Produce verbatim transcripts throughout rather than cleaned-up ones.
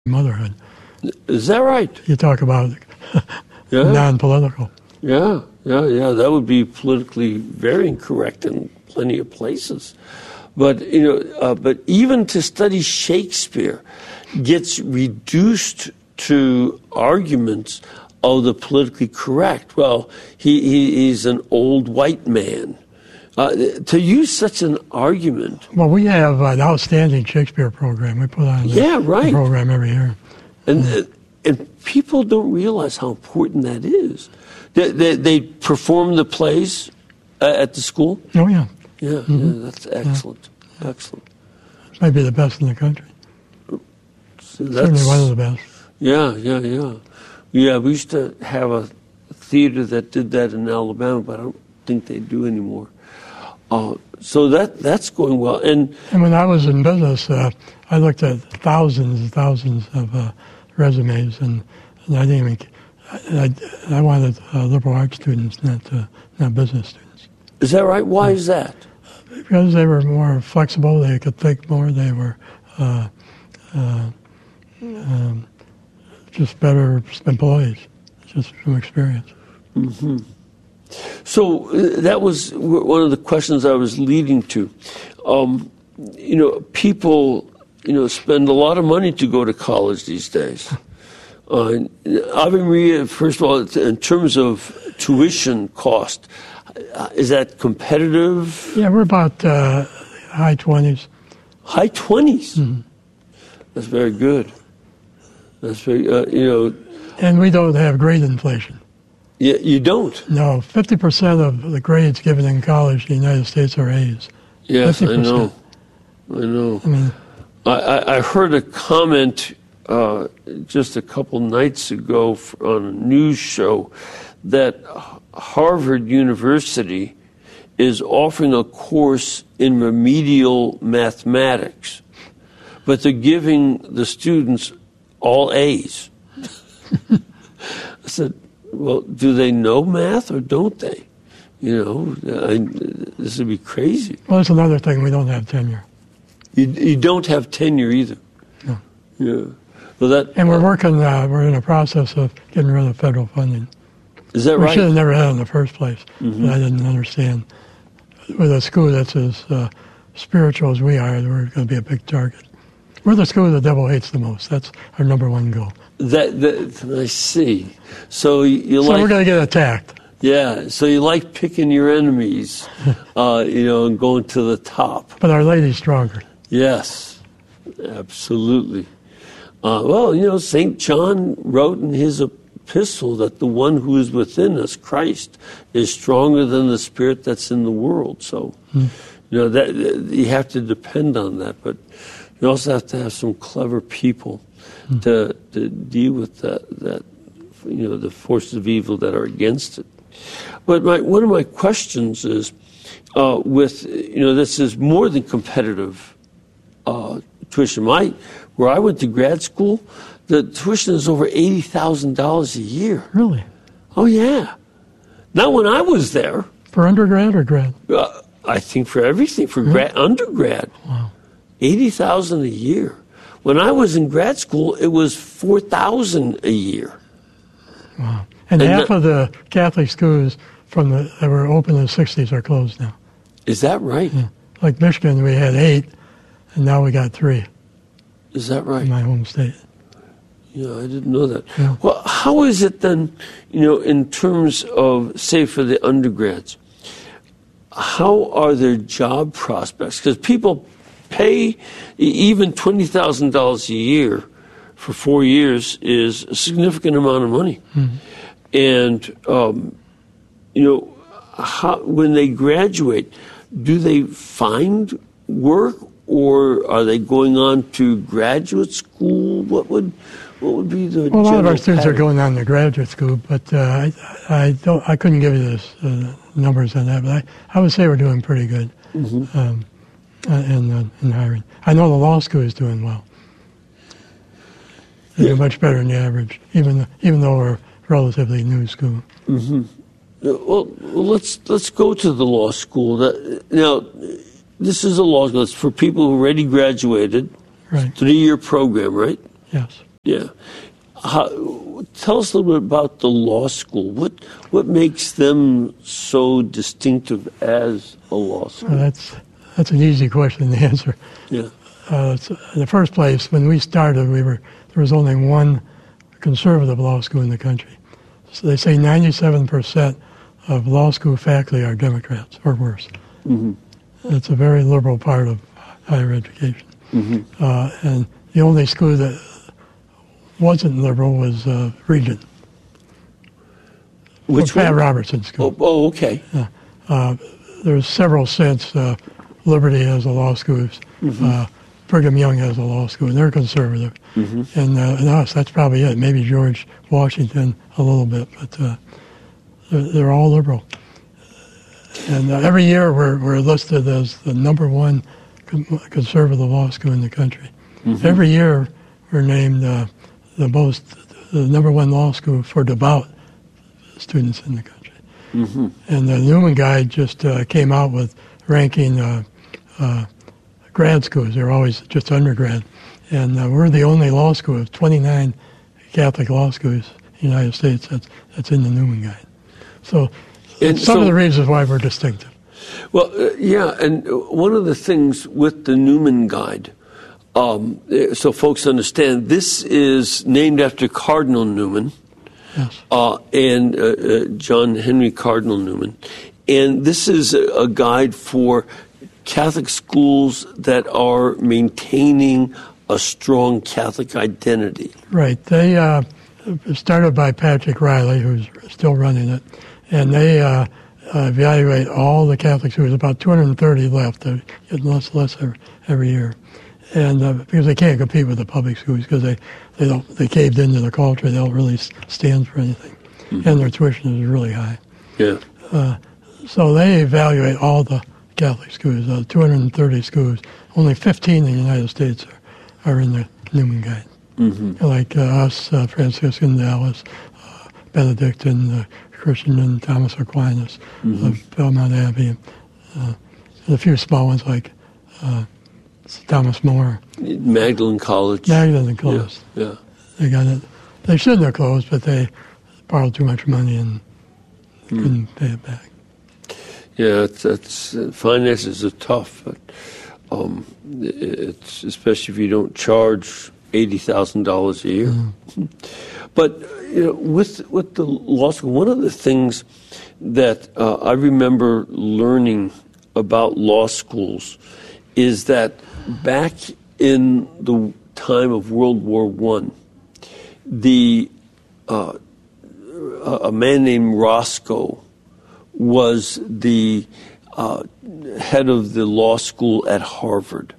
motherhood. Is that right? You talk about yeah. non-political. Yeah, yeah, yeah. That would be politically very incorrect in plenty of places. But, you know, uh, but even to study Shakespeare gets reduced to arguments of the politically correct. Well, he, he he's an old white man. Uh, to use such an argument. Well, we have an outstanding Shakespeare program. We put on yeah, right. program every year. And yeah. uh, and people don't realize how important that is. They, they, they perform the plays uh, at the school? Oh, yeah. Yeah, mm-hmm. yeah that's excellent. Yeah. Excellent. It might be the best in the country. So that's, Certainly one of the best. Yeah, yeah, yeah. Yeah, we used to have a theater that did that in Alabama, but I don't think they do anymore. Uh, so that that's going well. And and when I was in business, uh, I looked at thousands and thousands of uh, resumes, and, and I didn't even. I, I, I wanted uh, liberal arts students, not uh, not business students. Is that right? Why yeah. is that? Because they were more flexible. They could think more. They were uh, uh, um, just better employees, just from experience. Mm-hmm. So uh, that was one of the questions I was leading to. Um, you know, people, you know, spend a lot of money to go to college these days. Uh, Ave Maria, first of all, in terms of tuition cost, is that competitive? Yeah, we're about uh, high twenties. High twenties? Mm-hmm. That's very good. That's very, uh, you know. And we don't have grade inflation. Yeah, you don't? No, fifty percent of the grades given in college in the United States are A's. Yes, fifty percent. I know. I know. I mean, I, I heard a comment uh, just a couple nights ago on a news show that Harvard University is offering a course in remedial mathematics, but they're giving the students all A's. I said, well, do they know math or don't they? You know, I, this would be crazy. Well, that's another thing. We don't have tenure. You, you don't have tenure either. No. Yeah. Well, that, and we're uh, working, uh, we're in a process of getting rid of federal funding. Is that we right? We should have never had it in the first place. Mm-hmm. But I didn't understand. With a school that's as uh, spiritual as we are, we're going to be a big target. We're the school the devil hates the most. That's our number one goal. That, that I see. So you so like... we're going to get attacked. Yeah, so you like picking your enemies, uh, you know, and going to the top. But Our Lady's stronger. Yes, absolutely. Uh, well, you know, Saint John wrote in his epistle that the one who is within us, Christ, is stronger than the spirit that's in the world. So, hmm. you know, that you have to depend on that. But you also have to have some clever people hmm. to, to deal with that, that, you know, the forces of evil that are against it. But my, one of my questions is, uh, with, you know, this is more than competitive uh, tuition. My, where I went to grad school, the tuition is over eighty thousand dollars a year. Really? Oh, yeah. Not when I was there. For undergrad or grad? Uh, I think for everything, for really? grad, undergrad. Wow. eighty thousand dollars a year. When I was in grad school, it was four thousand dollars a year. Wow. And, and half the, of the Catholic schools from the that were open in the sixties are closed now. Is that right? Yeah. Like Michigan, we had eight, and now we got three. Is that right? In my home state. Yeah, I didn't know that. Yeah. Well, how is it then, you know, in terms of, say, for the undergrads, how are their job prospects? Because people pay even twenty thousand dollars a year for four years is a significant amount of money. Mm-hmm. And, um, you know, how, when they graduate, do they find work or are they going on to graduate school? What would what would be the well, a lot of our students pattern? are going on to graduate school, but uh, I, I don't. I couldn't give you the uh, numbers on that, but I, I would say we're doing pretty good mm-hmm. um, uh, in, uh, in hiring. I know the law school is doing well. They do much better than the average, even even though we're a relatively new school. Mm-hmm. Well, well, let's let's go to the law school. That, now, this is a law school. It's for people who already graduated. Right. Three-year program, right? Yes. Yeah. How, tell us a little bit about the law school. What what makes them so distinctive as a law school? Well, that's that's an easy question to answer. Yeah. Uh, in the first place, when we started, we were there was only one conservative law school in the country. So they say ninety-seven percent of law school faculty are Democrats or worse. Mm-hmm. It's a very liberal part of higher education. Mm-hmm. Uh, and the only school that wasn't liberal was uh, Regent. Which Pat one? Robertson School. Oh, oh okay. Uh, uh, there's several since. Uh, Liberty has a law school. Mm-hmm. Uh, Brigham Young has a law school, and they're conservative. Mm-hmm. And, uh, and us, that's probably it. Maybe George Washington a little bit, but uh, they're, they're all liberal. And uh, every year we're we're listed as the number one con- conservative law school in the country. Mm-hmm. Every year we're named uh, the most, the number one law school for devout students in the country. Mm-hmm. And the Newman Guide just uh, came out with ranking uh, uh, grad schools. They're always just undergrad. And uh, we're the only law school of twenty-nine Catholic law schools in the United States that's, that's in the Newman Guide. So And some so, of the reasons why we're distinctive. Well, uh, yeah, and one of the things with the Newman Guide, um, so folks understand, this is named after Cardinal Newman. Yes. Uh, and uh, uh, John Henry Cardinal Newman. And this is a, a guide for Catholic schools that are maintaining a strong Catholic identity. Right. They uh, started by Patrick Riley, who's still running it, and they uh, uh, evaluate all the Catholic schools. About two hundred thirty left. They get less less every, every year. And uh, because they can't compete with the public schools because they, they don't they caved into the culture, they don't really stand for anything, mm-hmm. and their tuition is really high. Yeah. Uh, so they evaluate all the Catholic schools, uh, two hundred thirty schools. Only fifteen in the United States are, are in the Newman Guide. Mm-hmm. Like uh, us, uh, Franciscan, Dallas, uh, Benedictine, uh, Christian, and Thomas Aquinas, mm-hmm. uh, Belmont Abbey, uh, and a few small ones like. Uh, Thomas More. Magdalen College. Magdalen closed. Yeah, yeah. They got it. They shouldn't have closed, but they borrowed too much money and mm. couldn't pay it back. Yeah, it's, it's uh, finances are tough, but um, it's especially if you don't charge eighty thousand dollars a year. Mm. But you know, with with the law school, one of the things that uh, I remember learning about law schools is that back in the time of World War One, the uh, a man named Roscoe was the uh, head of the law school at Harvard,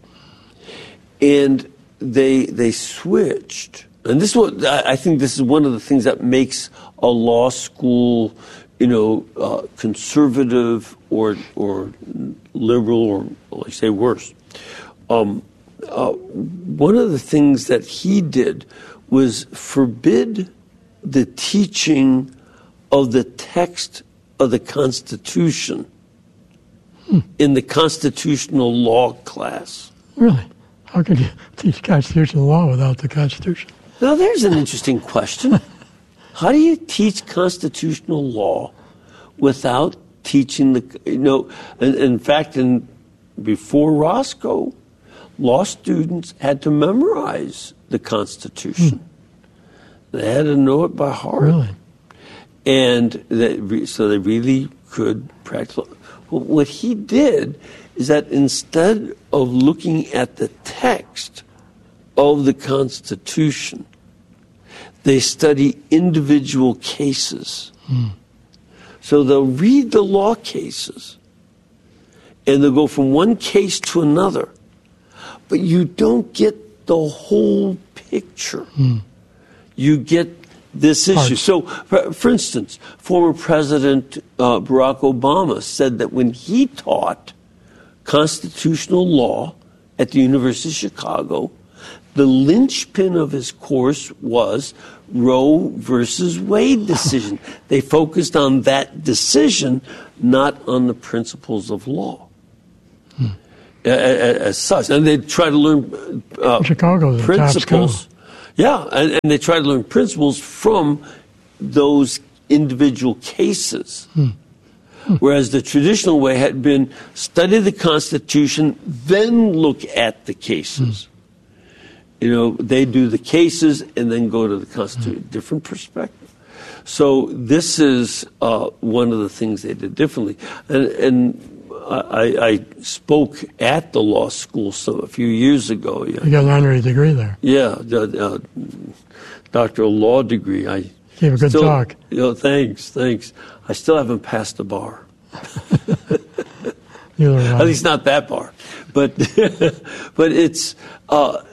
and they they switched. And this is what I think. This is one of the things that makes a law school, you know, uh, conservative or or liberal, or like say worse. Um, uh, one of the things that he did was forbid the teaching of the text of the Constitution hmm. in the constitutional law class. Really? How could you teach constitutional law without the Constitution? Now, there's an interesting question. How do you teach constitutional law without teaching the, you know, in, in fact, in, before Roscoe, law students had to memorize the Constitution. Hmm. They had to know it by heart. Really? And they, so they really could practice. Well, what he did is that instead of looking at the text of the Constitution, they study individual cases. Hmm. So they'll read the law cases, and they'll go from one case to another, but you don't get the whole picture. Hmm. You get this issue. Hard. So, for, for instance, former President uh, Barack Obama said that when he taught constitutional law at the University of Chicago, the linchpin of his course was Roe versus Wade decision. They focused on that decision, not on the principles of law. Hmm. As, as such. And they try to learn uh, Chicago's principles. Yeah, and, and they try to learn principles from those individual cases. Hmm. Hmm. Whereas the traditional way had been study the Constitution, then look at the cases. Hmm. You know, they do the cases and then go to the Constitution. Hmm. Different perspective. So this is uh, one of the things they did differently. And, and I, I spoke at the law school some, a few years ago. Yeah. You got an honorary degree there. Yeah, the, uh, doctoral law degree. I gave a good still, talk. You know, thanks, thanks. I still haven't passed the bar. At least not that bar. But but it's uh,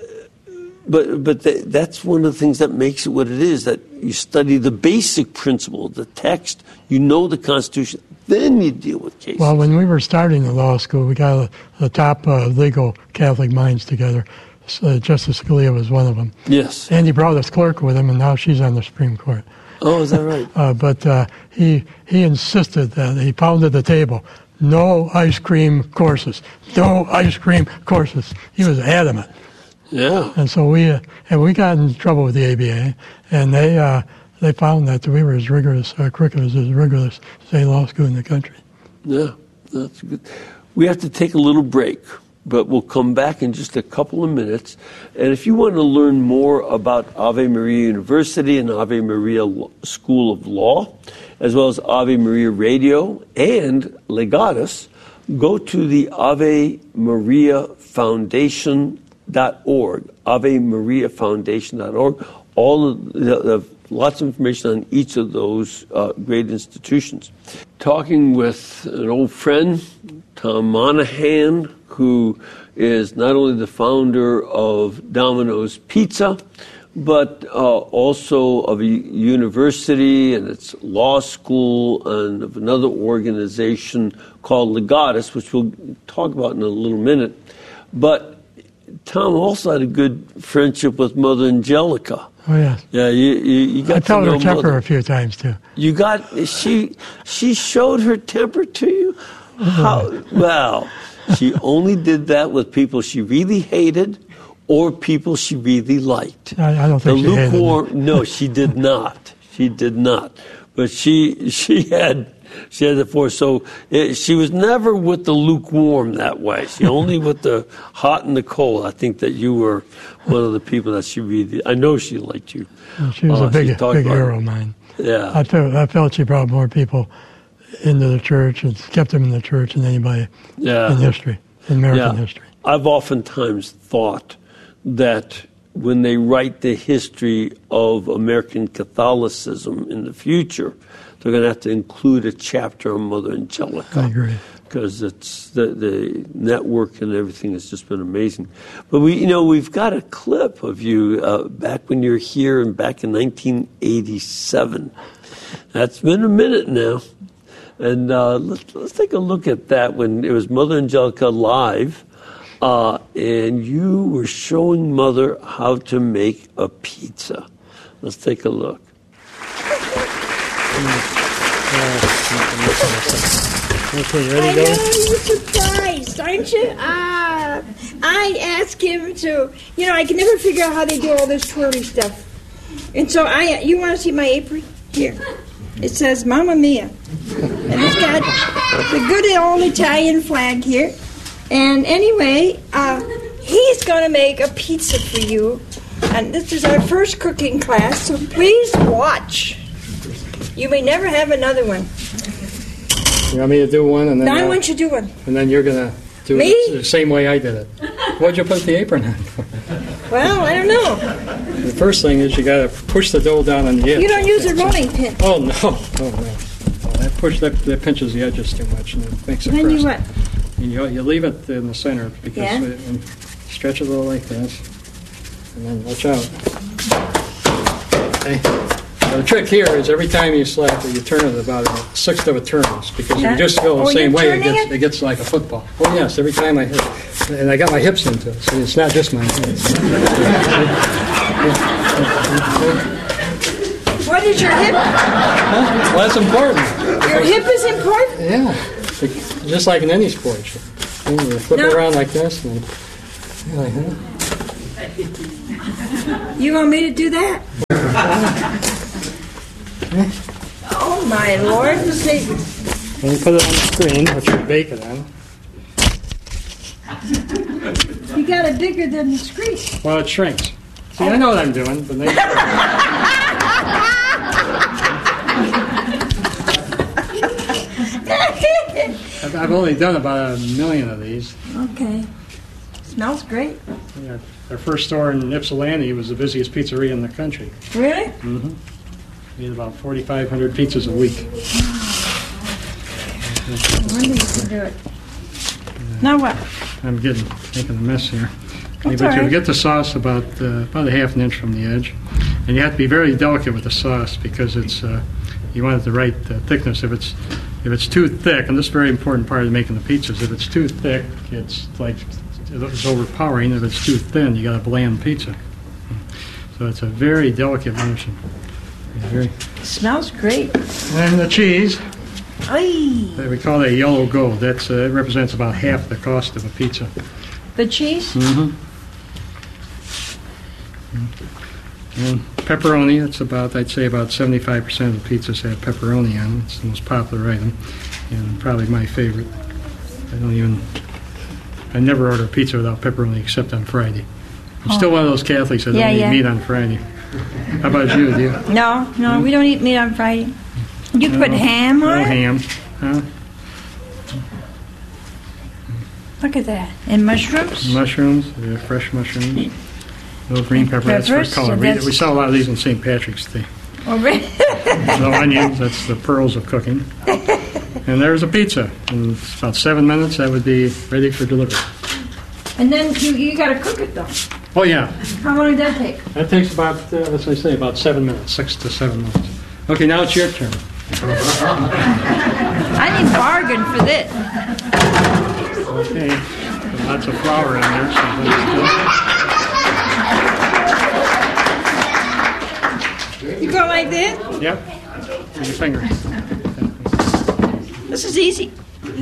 but but th- that's one of the things that makes it what it is. That you study the basic principle, the text. You know the Constitution. Then you deal with cases. Well, when we were starting the law school, we got the top uh, legal Catholic minds together. Uh, Justice Scalia was one of them. Yes. And he brought his clerk with him, and now she's on the Supreme Court. Oh, is that right? uh, but uh, he he insisted that he pounded the table. No ice cream courses. No ice cream courses. He was adamant. Yeah. And so we uh, and we got in trouble with the A B A, and they uh, they found that we were as rigorous, our curriculum was as rigorous as any law school in the country. Yeah, that's good. We have to take a little break, but we'll come back in just a couple of minutes. And if you want to learn more about Ave Maria University and Ave Maria School of Law, as well as Ave Maria Radio and Legatus, go to the Ave Maria Foundation dot org, Ave Maria Foundation dot org. All of the, the lots of information on each of those uh, great institutions. Talking with an old friend, Tom Monahan, who is not only the founder of Domino's Pizza, but uh, also of a university and its law school and of another organization called Legatus, which we'll talk about in a little minute. But Tom also had a good friendship with Mother Angelica. Oh, yeah. Yeah, you, you, you got I to told know her temper Mother. a few times, too. You got, she, she showed her temper to you? How, well, she only did that with people she really hated or people she really liked. I, I don't think the she hated lukewarm, them. No, she did not. She did not. But she, she had... She had the force, so it, she was never with the lukewarm that way. She only with the hot and the cold. I think that you were one of the people that she really. I know she liked you. Well, she was uh, a big, big hero of mine. Yeah, I felt I felt she brought more people into the church and kept them in the church than anybody yeah. in history, in American yeah. history. I've oftentimes thought that when they write the history of American Catholicism in the future, they're going to have to include a chapter on Mother Angelica. I agree. Because it's the, the network and everything has just been amazing. But we, you know, we've got a clip of you uh, back when you were here and back in nineteen eighty-seven. That's been a minute now. And uh, let's, let's take a look at that when it was Mother Angelica live. Uh, and you were showing Mother how to make a pizza. Let's take a look. Okay, ready I to know go? you're surprised, aren't you? Ah, I asked him to, you know, I can never figure out how they do all this twirly stuff. And so I, you want to see my apron? Here. It says Mamma Mia. And it's got the good old Italian flag here. And anyway, uh, he's going to make a pizza for you. And this is our first cooking class, so please watch. You may never have another one. You want me to do one, and then I uh, want you to do one. and then you're gonna do Me? it the same way I did it. What'd you put the apron on for? Well, I don't know. The first thing is you gotta push the dough down on the edge. You don't use a rolling pin. Oh no! Oh no! Oh, that push that, that pinches the edges too much, and it makes it Then you crust. what? And you you leave it in the center because Yeah. it, and stretch it a little like this, and then watch out. Okay. Now, the trick here is every time you slap it, you turn it about a sixth of a turns because if you That- just go the oh, same you're way, it turning gets it? it gets like a football. Oh yes, every time I hit, and I got my hips into it, so it's not just my hands. What is your hip? Well, that's important. Your hip is important? Yeah, just like in any sport. You flip No. it around like this. And, yeah, like that. You want me to do that? Oh, my Lord and Savior. When you put it on the screen, which you bake it on, You got it bigger than the screen. well, it shrinks. See, I know what I'm doing, but they I've, I've only done about a million of these. Okay. Smells great. Yeah, our first store in Ypsilanti was the busiest pizzeria in the country. Really? Mm-hmm. We had about forty-five hundred pizzas a week. I wonder you can do it. Now what? I'm getting making a mess here. Okay, That's but all you'll right. get the sauce about uh, about a half an inch from the edge, and you have to be very delicate with the sauce because it's uh, you want it the right uh, thickness. If it's if it's too thick, and this is a very important part of making the pizzas, if it's too thick, it's like it's overpowering. If it's too thin, you got a bland pizza. So it's a very delicate motion. Very. Smells great. And the cheese, Ay, we call that yellow gold. That's uh, it represents about half the cost of a pizza. the cheese? Mm-hmm. And pepperoni, it's about, I'd say about seventy-five percent of the pizzas have pepperoni on them. It's the most popular item, and probably my favorite. I don't even, I never order pizza without pepperoni except on Friday. I'm still one of those Catholics that Yeah, don't eat yeah. meat on Friday. How about you, do you? No, no, we don't eat meat on Friday. You put No, ham No on it? ham. Huh? Look at that. And mushrooms? Mushrooms, yeah, fresh mushrooms. No green pepper, that's for Peppers, color. so We, that's- we sell a lot of these on Saint Patrick's Day. Oh, really? No onions, that's the pearls of cooking. And there's a pizza. In about seven minutes, that would be ready for delivery. And then you, you got to cook it, though. Oh, yeah. How long did that take? That takes about, uh, let's say, about seven minutes, six to seven minutes. Okay, now it's your turn. I need bargain for this. Okay. Lots of flour in there, so that's You go like this? good. Yep. With your fingers. This is easy.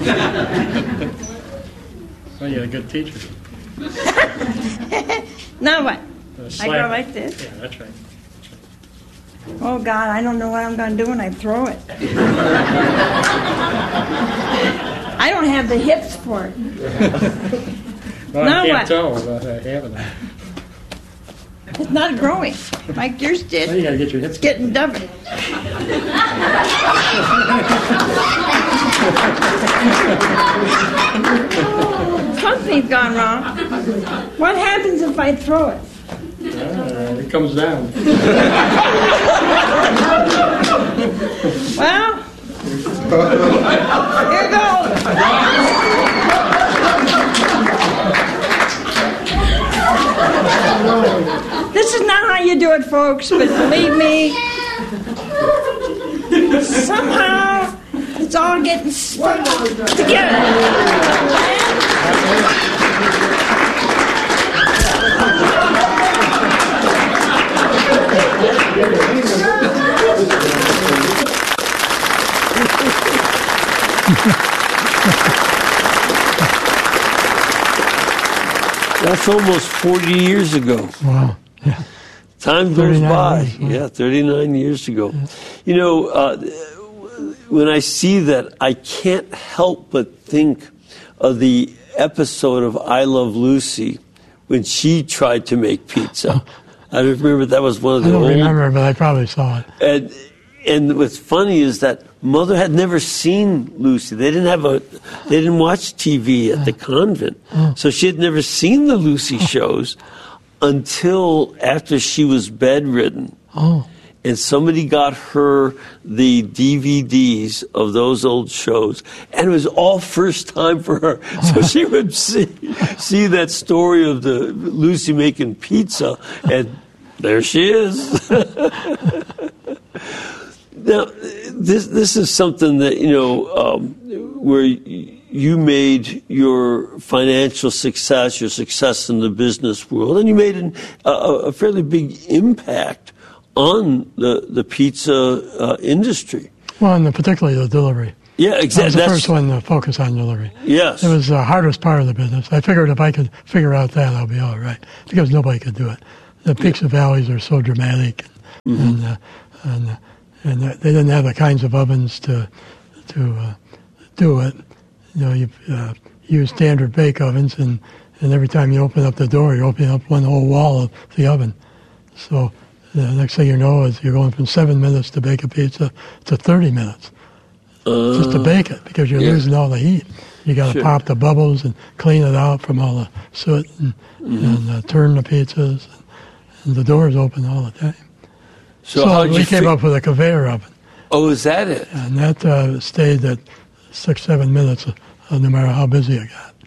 Well, you're a good teacher. Now what? Uh, I slap go it. like this? Yeah, that's right. Oh, God, I don't know what I'm going to do when I throw it. I don't have the hips for it. Well, Now I can't what? tell about that having that. It's not growing like yours Well, did. you got to get your hips. It's getting double. Something's gone wrong. What happens if I throw it? Uh, it comes down. Well, here goes. This is not how you do it, folks, but believe me, somehow it's all getting stuck together. That's almost forty years ago. Wow. Yeah. Time goes thirty-nine by. years, wow. Yeah, thirty-nine years ago. You know, uh, when I see that, I can't help but think of the episode of I Love Lucy when she tried to make pizza. I remember that was one of I the don't old... remember, but I probably saw it. And, and what's funny is that Mother had never seen Lucy. They didn't have a, they didn't watch T V at the convent, so she had never seen the Lucy shows until after she was bedridden. Oh, And somebody got her the D V Ds of those old shows, and it was all first time for her. So she would see see that story of the Lucy making pizza, and there she is. Now, this this is something that, you know, um, where you made your financial success, your success in the business world, and you made an, a, a fairly big impact on the the pizza uh, industry. well, and particularly the delivery. Yeah, I was exactly. the That's, first one to focus on delivery. yes. It was the hardest part of the business. I figured if I could figure out that, I'll be all right, because nobody could do it. the peaks and valleys are so dramatic, and Mm-hmm. and, uh, and, uh, and uh, they didn't have the kinds of ovens to to uh, do it. You know, you uh, use standard bake ovens, and, and every time you open up the door, you're opening up one whole wall of the oven. So the next thing you know is you're going from seven minutes to bake a pizza to thirty minutes Uh, just to bake it, because you're yeah. losing all the heat. You got to Sure. pop the bubbles and clean it out from all the soot, and, Mm-hmm. and uh, turn the pizzas, and, and the door's open all the time. so So, how did we you came fi- up with a conveyor oven, Oh, is that it? and that uh, stayed at six, seven minutes, uh, no matter how busy it got.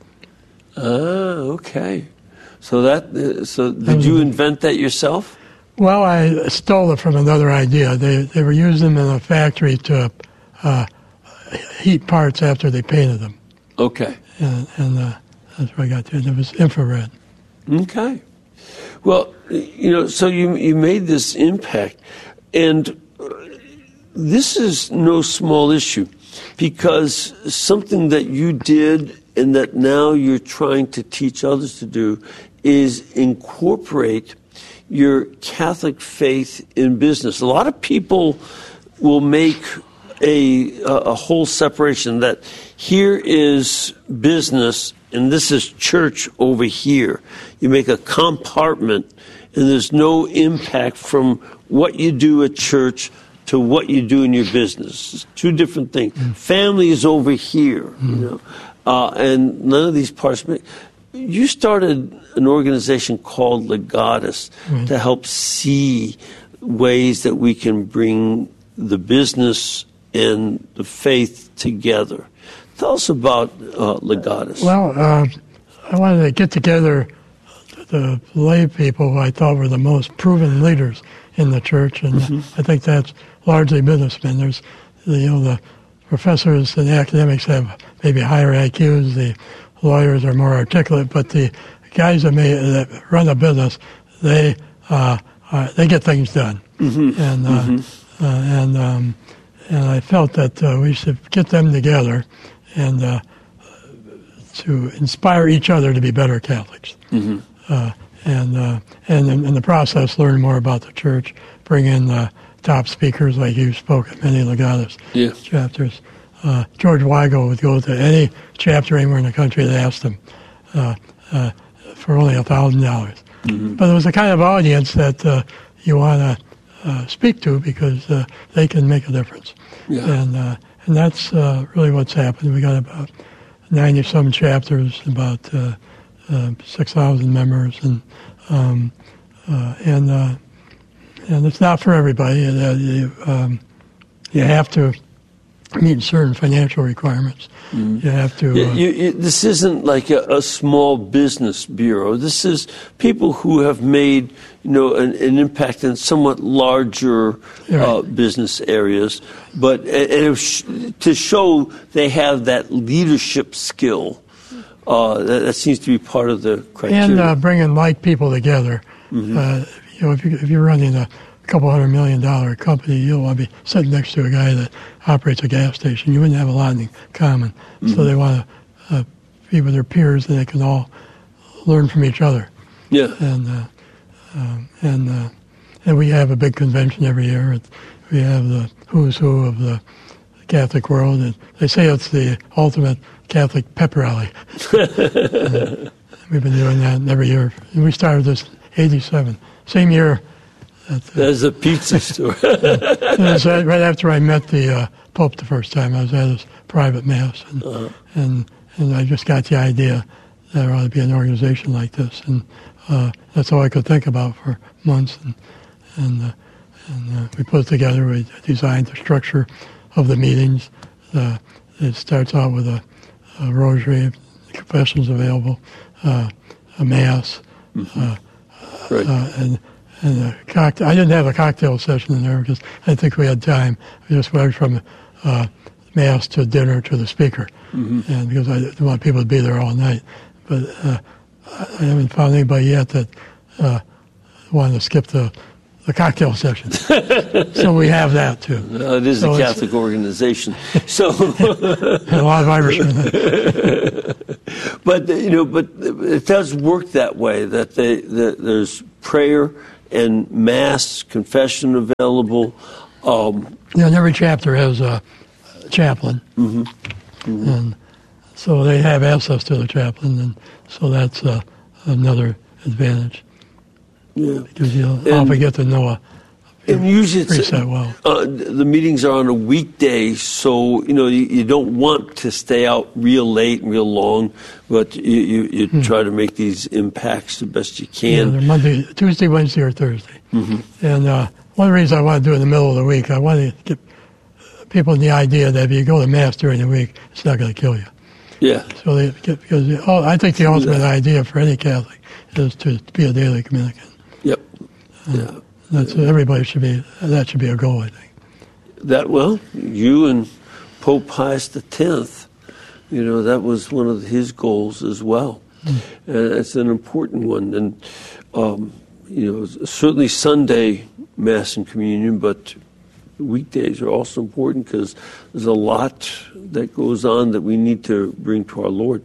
Ah, okay. So that. Uh, so That did was you a- invent that yourself? Well, I stole it from another idea. They they were using them in a factory to uh, heat parts after they painted them, Okay. and, and uh, that's where I got to it. It was infrared. Okay. Well, you know, so you you made this impact, and uh, this is no small issue, because something that you did and that now you're trying to teach others to do is incorporate your Catholic faith in business. A lot of people will make a a whole separation that here is business and this is church over here. You make a compartment, and there's no impact from what you do at church to what you do in your business. It's two different things. Mm. Family is over here, mm. you know, uh, and none of these parts make. You started an organization called Legatus mm. to help see ways that we can bring the business and the faith together. Tell us about uh, Legatus. Well, uh, I wanted to get together the lay people who I thought were the most proven leaders in the church, and mm-hmm. I think that's largely businessmen. There's, you know, the professors and the academics have maybe higher I Qs. The lawyers are more articulate, but the guys that, may, that run a business, they uh, uh, they get things done, mm-hmm. and uh, mm-hmm. uh, and um, and I felt that uh, we should get them together and uh, to inspire each other to be better Catholics, mm-hmm. uh, and uh, and in, in the process learn more about the church, bring in uh, top speakers like you spoke at many Legatus yeah. chapters. Uh, George Weigel would go to any chapter anywhere in the country and ask them uh, uh, for only a thousand dollars. But it was the kind of audience that uh, you want to uh, speak to, because uh, they can make a difference. Yeah. And uh, and that's uh, really what's happened. We got about ninety some chapters, about uh, uh, six thousand members, and um, uh, and uh, and it's not for everybody. Uh, you, um, you have to meet certain financial requirements. Mm. You have to. Yeah, Uh, you, you, this isn't like a, a small business bureau. This is people who have made, you know, an, an impact in somewhat larger Right. uh, business areas, but and, and sh- to show they have that leadership skill. Uh, that, that seems to be part of the criteria. And uh, bringing like people together. Mm-hmm. Uh, you know, if, you, if you're running a couple hundred million dollar company, you don't want to be sitting next to a guy that operates a gas station. You wouldn't have a lot in common. Mm-hmm. So they want to uh, be with their peers, and they can all learn from each other. Yeah. And uh, um, and uh, and we have a big convention every year. It, we have the who's who of the Catholic world, and they say it's the ultimate Catholic pep rally. uh, we've been doing that every year. And we started this eighty-seven, same year. That, uh, There's a pizza store. it was right after I met the uh, Pope the first time. I was at his private mass, and, uh-huh. and and I just got the idea that there ought to be an organization like this, and uh, that's all I could think about for months. And and, uh, and uh, we put it together. We designed the structure of the meetings. Uh, it starts out with a, a rosary, confessions available, uh, a mass, mm-hmm. uh, right. uh, and. And a cocktail. I didn't have a cocktail session in there because I didn't think we had time. We just went from uh, mass to dinner to the speaker, mm-hmm. and because I didn't want people to be there all night. But uh, I haven't found anybody yet that uh, wanted to skip the, the cocktail session. So we have that too. Uh, it is so a Catholic organization. So a lot of Irishmen. But you know, but it does work that way. That they, that there's prayer and mass confession available. Um, yeah, and every chapter has a chaplain. Mm-hmm. Mm-hmm. And so they have access to the chaplain, and so that's uh, another advantage. Yeah. Because you And- often get to know a And usually it's, preset well. uh, the meetings are on a weekday, so you know you, you don't want to stay out real late and real long, but you, you, you Hmm. try to make these impacts the best you Yeah, can. they're Monday, Tuesday, Wednesday, or Thursday. Mm-hmm. And uh, one reason I want to do it in the middle of the week, I want to get people the idea that if you go to Mass during the week, it's not going to kill you. Yeah, So they get, because oh, I think the ultimate idea for any Catholic is to be a daily communicant. yep, yeah. That's everybody should be. That should be a goal, I think. That well, you and Pope Pius the Tenth, you know, that was one of his goals as well, mm. and it's an important one. And um, you know, certainly Sunday Mass and Communion, but weekdays are also important because there's a lot that goes on that we need to bring to our Lord.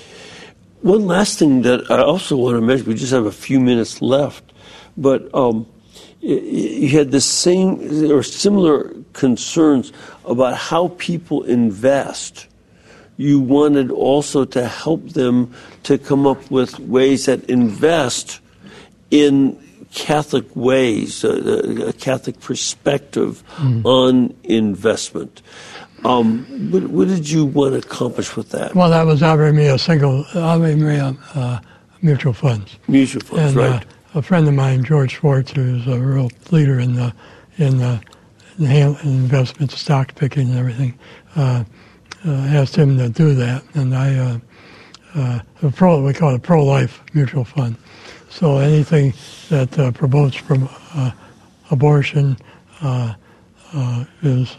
One last thing that I also want to mention. We just have a few minutes left, but. Um, You had the same or similar concerns about how people invest. You wanted also to help them to come up with ways that invest in Catholic ways, a, a Catholic perspective mm-hmm. on investment. Um, what, what did you want to accomplish with that? Well, that was Ave Maria single, Ave Maria uh, mutual funds. Mutual funds, and, right. Uh, a friend of mine, George Schwartz, who's a real leader in the in the in investment, stock picking, and everything, uh, uh, asked him to do that, and I uh, uh, a pro we call it a pro-life mutual fund. So anything that uh, promotes from uh, abortion uh, uh, is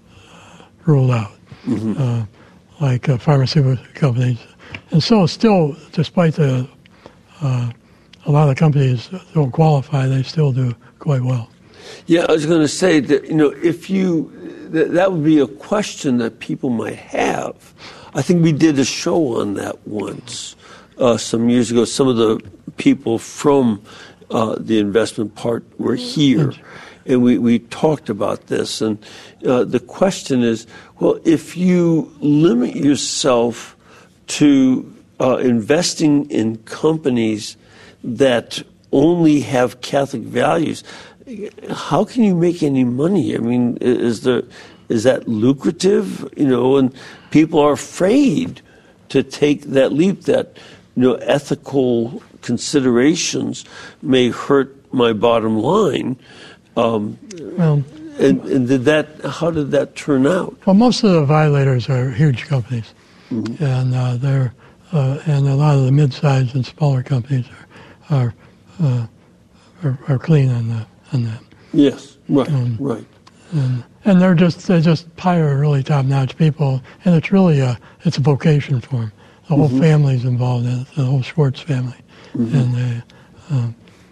ruled out, mm-hmm. uh, like uh, pharmaceutical companies, and so still, despite the uh, a lot of companies don't qualify, they still do quite well. Yeah, I was going to say that, you know, if you, that, that would be a question that people might have. I think we did a show on that once, uh, some years ago. Some of the people from uh, the investment part were here, and we, we talked about this. And uh, the question is, well, if you limit yourself to uh, investing in companies that only have Catholic values, how can you make any money? I mean, is there is that lucrative? You know, and people are afraid to take that leap. That you know, ethical considerations may hurt my bottom line. Um, well, and, and did that? How did that turn out? Well, most of the violators are huge companies, mm-hmm. and uh, they're uh, and a lot of the mid-sized and smaller companies are. Are, uh, are are clean on that on that. Yes, right, um, right. And, and they're just they just hire really top-notch people, and it's really a it's a vocation for them. The whole mm-hmm. family's involved in it, the whole Schwartz family, mm-hmm. and they um,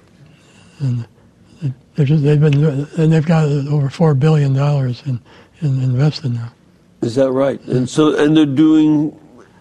and they just they've been and they've got over four billion dollars in, in invested now. Is that right? And so and they're doing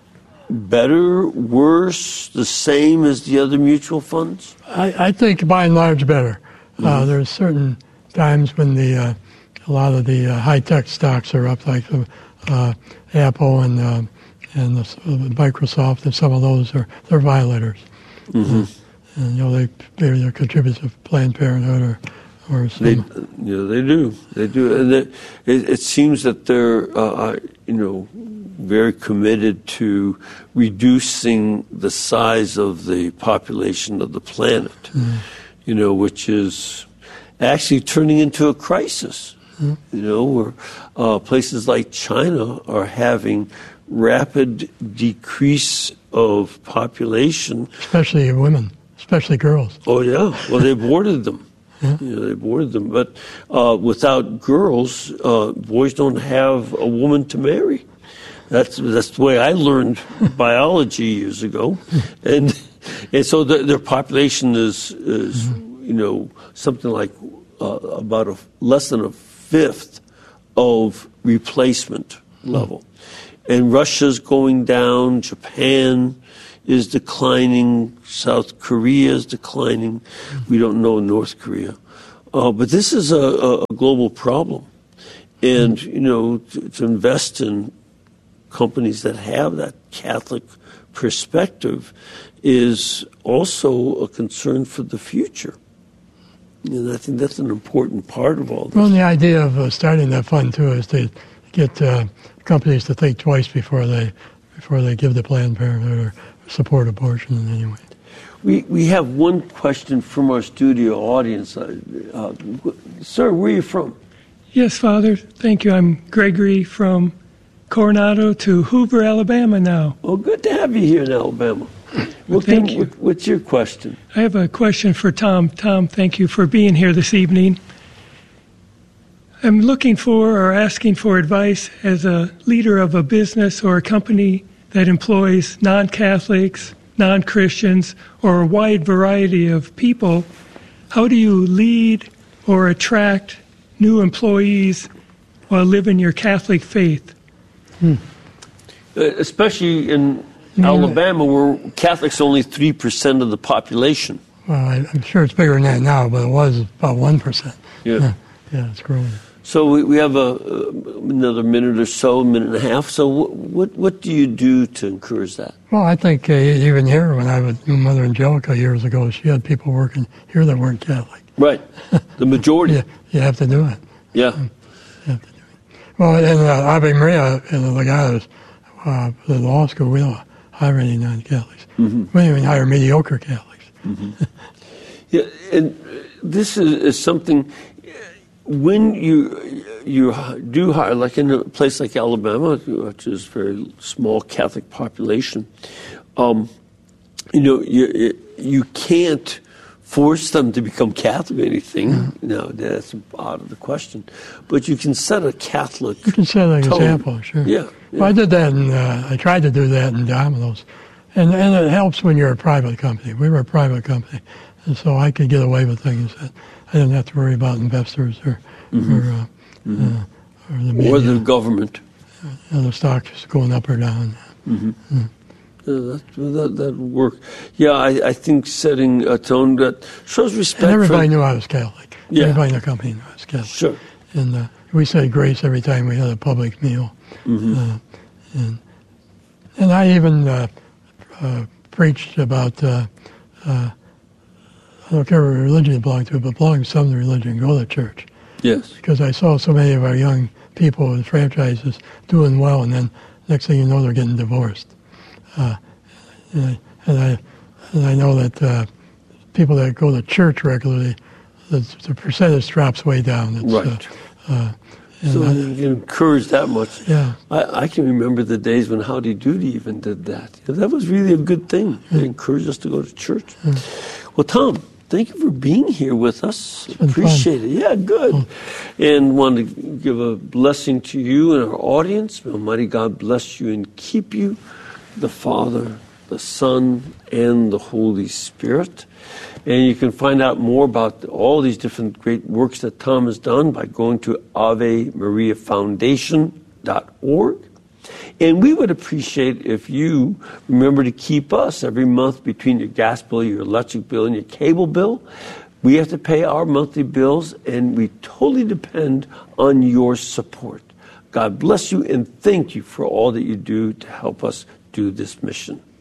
better, worse, the same as the other mutual funds? I, I think by and large better. Mm-hmm. Uh, there's certain times when the uh, a lot of the uh, high-tech stocks are up, like uh, Apple and uh, and the, uh, Microsoft, and some of those are they're violators. Mm-hmm. Uh, and you know they maybe they're contributors of Planned Parenthood or or some. They, you know, they do, they do, and they, it, it seems that they're uh, you know. very committed to reducing the size of the population of the planet, mm. you know, which is actually turning into a crisis. Mm. You know, where uh, places like China are having rapid decrease of population. Especially women, especially girls. Oh, yeah. Well, they boarded them. Yeah. You know, they boarded them. But uh, without girls, uh, boys don't have a woman to marry. That's that's the way I learned biology years ago, and and so the, their population is is mm-hmm. you know something like uh, about a less than a fifth of replacement level, mm-hmm. and Russia's going down, Japan, is declining. South Korea is declining. We don't know North Korea. Uh, but this is a, a global problem. And, you know, to, to invest in companies that have that Catholic perspective is also a concern for the future. And I think that's an important part of all this. Well, the idea of uh, starting that fund, too, is to get uh, companies to think twice before they before they give the Planned Parenthood or support abortion in any way. We we have one question from our studio audience. Uh, uh, sir, where are you from? Yes, Father. Thank you. I'm Gregory from Coronado to Hoover, Alabama now. Oh, good to have you here in Alabama. Well, what thank can, you. What, what's your question? I have a question for Tom. Tom, thank you for being here this evening. I'm looking for or asking for advice as a leader of a business or a company that employs non-Catholics, non-Christians, or a wide variety of people. How do you lead or attract new employees while living your Catholic faith? Hmm. Uh, especially in Yeah. Alabama, where Catholics are only three percent of the population. Well, I, I'm sure it's bigger than that now, but it was about one percent. Yeah. Yeah, yeah, it's growing. So we, we have a, uh, another minute or so, minute and a half. So what, what what do you do to encourage that? Well, I think uh, even here, when I was with Mother Angelica years ago, she had people working here that weren't Catholic. Right. The majority. Yeah, you have to do it. Yeah. You have to do it. Well, in uh, Ave Maria, in the guy was uh, the law school, we don't hire any non-Catholics. Mm-hmm. We don't even hire mediocre Catholics. Mm-hmm. Yeah, and this is, is something. When you you do hire, like in a place like Alabama, which is a very small Catholic population, um, you know, you you can't force them to become Catholic or anything. Mm-hmm. No, that's out of the question. But you can set a Catholic. You can set an tone. example, sure. Yeah, yeah. Well, I did that, and uh, I tried to do that in Domino's, and and it helps when you're a private company. We were a private company, and so I could get away with things that I didn't have to worry about investors or mm-hmm. or, uh, mm-hmm. uh, or the media. Or the government. Uh, the stock is going up or down. Mm-hmm. Mm. Uh, that, that that would work. Yeah, I, I think setting a tone that shows respect. And everybody for, knew I was Catholic. Yeah. Everybody in the company knew I was Catholic. Sure. And uh, we said grace every time we had a public meal. Mm-hmm. Uh, and and I even uh, uh, preached about, uh, uh, I don't care what religion you belong to, but belong to some religion, go to church. Yes. Because I saw so many of our young people in franchises doing well, and then next thing you know, they're getting divorced. Uh, and, I, and I and I know that uh, people that go to church regularly, the, the percentage drops way down. It's, right. Uh, uh, so I, you can encourage that much. Yeah. I, I can remember the days when Howdy Doody even did that. That was really a good thing. They yeah. encouraged us to go to church. Yeah. Well, Tom, thank you for being here with us. It's been Appreciate fun. it. Yeah, good. Oh. And want to give a blessing to you and our audience. May Almighty God bless you and keep you, the Father, the Son, and the Holy Spirit. And you can find out more about all these different great works that Tom has done by going to Ave Maria Foundation dot org. And we would appreciate if you remember to keep us every month between your gas bill, your electric bill, and your cable bill. We have to pay our monthly bills, and we totally depend on your support. God bless you, and thank you for all that you do to help us do this mission.